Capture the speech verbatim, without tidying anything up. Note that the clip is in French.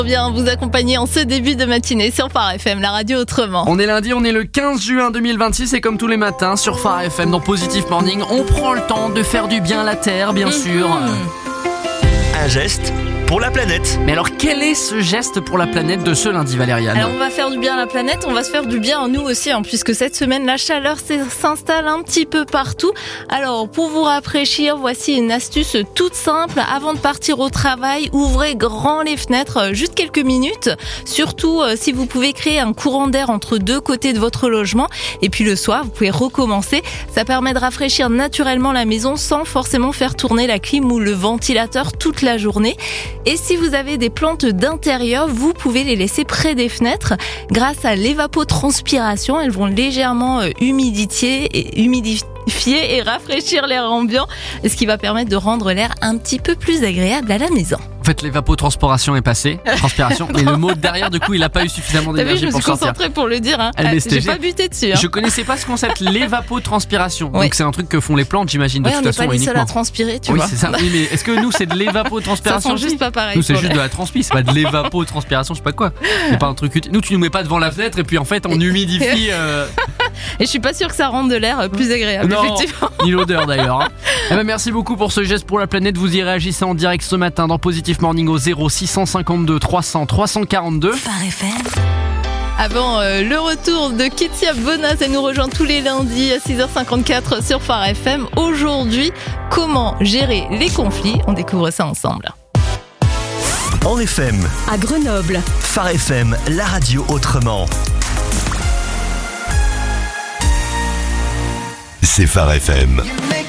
Bien vous accompagner en ce début de matinée sur Phare F M, la radio autrement. On est lundi, on est le quinze juin deux mille vingt-six et comme tous les matins sur Phare F M dans Positive Morning, on prend le temps de faire du bien à la Terre, bien Mm-hmm. sûr. Un geste pour la planète. Mais alors quel est ce geste pour la planète de ce lundi, Valériane? Alors on va faire du bien à la planète, on va se faire du bien à nous aussi, hein, puisque cette semaine la chaleur s'installe un petit peu partout. Alors pour vous rafraîchir, voici une astuce toute simple. Avant de partir au travail, ouvrez grand les fenêtres juste quelques minutes. Surtout euh, si vous pouvez créer un courant d'air entre deux côtés de votre logement. Et puis le soir, vous pouvez recommencer. Ça permet de rafraîchir naturellement la maison sans forcément faire tourner la clim ou le ventilateur toute la journée. Et si vous avez des plantes d'intérieur, vous pouvez les laisser près des fenêtres. Grâce à l'évapotranspiration, elles vont légèrement humidifier et humidifier et rafraîchir l'air ambiant, ce qui va permettre de rendre l'air un petit peu plus agréable à la maison. En fait, l'évapotranspiration est passée, transpiration, mais le mot derrière, du coup, il a pas eu suffisamment T'as vu, d'énergie je me pour suis sortir. concentrée pour le dire. Hein. Elle Ah, m'est j'ai pas buté dessus. Hein. Je connaissais pas ce concept, l'évapotranspiration. Ouais. Donc c'est un truc que font les plantes, j'imagine, de Ouais, toute on n'est façon, pas les seuls uniquement. à transpirer, tu oui, vois. c'est ça. Oui, mais est-ce que nous, c'est de Ça l'évapotranspiration sent juste aussi pas pareil. Nous, c'est pour juste le- de la transpi, c'est pas de l'évapotranspiration, je sais pas quoi. C'est pas un truc utile. Nous, tu nous mets pas devant la fenêtre et puis en fait, on humidifie. Euh... Et je suis pas sûre que ça rende de l'air plus agréable, Non, effectivement. ni l'odeur d'ailleurs. Hein. Eh ben, merci beaucoup pour ce geste pour la planète. Vous y réagissez en direct ce matin dans Positive Morning au zéro six cent cinquante-deux trois cents trois cent quarante-deux. Phare F M. Avant euh, le retour de Kétia Bonas, elle nous rejoint tous les lundis à six heures cinquante-quatre sur Phare F M. Aujourd'hui, comment gérer les conflits? On découvre ça ensemble. En F M, À Grenoble. Phare F M, la radio autrement. C'est Phare F M.